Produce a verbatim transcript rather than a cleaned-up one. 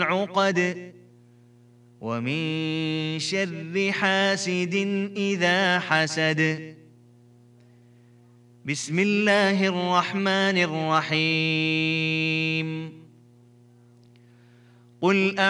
العقد ومن شر حاسد إذا حسد. بسم الله الرحمن الرحيم. قل